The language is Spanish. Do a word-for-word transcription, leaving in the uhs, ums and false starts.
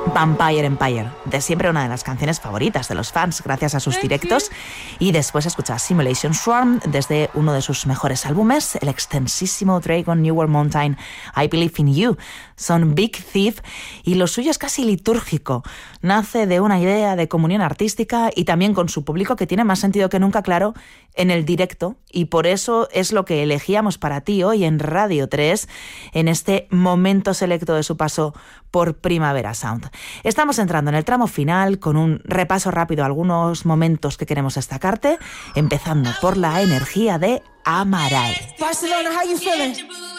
Vampire Empire, de siempre una de las canciones favoritas de los fans gracias a sus directos, y después escucha Simulation Swarm desde uno de sus mejores álbumes, el extensísimo Dragon New World Mountain, I Believe in You. Son Big Thief y lo suyo es casi litúrgico. Nace de una idea de comunión artística y también con su público, que tiene más sentido que nunca, claro, en el directo, y por eso es lo que elegíamos para ti hoy en Radio tres, en este momento selecto de su paso por Primavera Sound. Estamos entrando en el tramo final con un repaso rápido a algunos momentos que queremos destacarte, empezando por la energía de Amaral. Barcelona, how you feeling?